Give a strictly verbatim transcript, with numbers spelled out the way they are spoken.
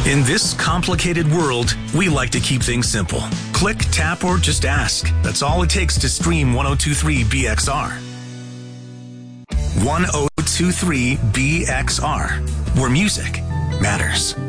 In this complicated world, we like to keep things simple. Click, tap, or just ask. That's all it takes to stream ten twenty-three B X R. ten twenty-three B X R, where music matters.